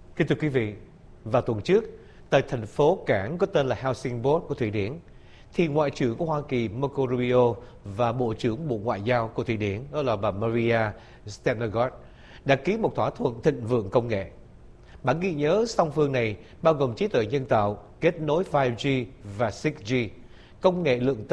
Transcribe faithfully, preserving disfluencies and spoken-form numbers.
Kính thưa quý vị, vào tuần trước, tại thành phố cảng có tên là Helsingborg của Thụy Điển, thì Ngoại trưởng của Hoa Kỳ Marco Rubio và Bộ trưởng Bộ Ngoại giao của Thụy Điển, đó là bà Maria Stegnergård, đã ký một thỏa thuận thịnh vượng công nghệ. Bản ghi nhớ song phương này bao gồm trí tuệ nhân tạo, kết nối năm G và sáu G, công nghệ lượng tử